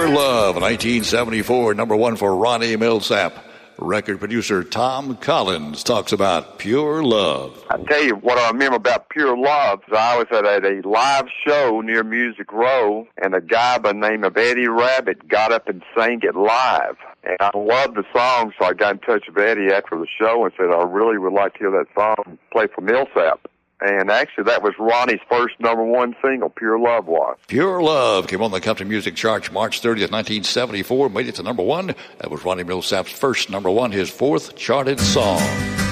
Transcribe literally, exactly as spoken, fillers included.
Pure Love, nineteen seventy-four, number one for Ronnie Milsap. Record producer Tom Collins talks about Pure Love. I tell you what I remember about Pure Love. I was at a live show near Music Row, and a guy by the name of Eddie Rabbit got up and sang it live. And I loved the song, so I got in touch with Eddie after the show and said, I really would like to hear that song play for Millsap. And actually, that was Ronnie's first number one single, Pure Love was. Pure Love came on the country music charts March thirtieth, nineteen seventy-four, made it to number one. That was Ronnie Millsap's first number one, his fourth charted song.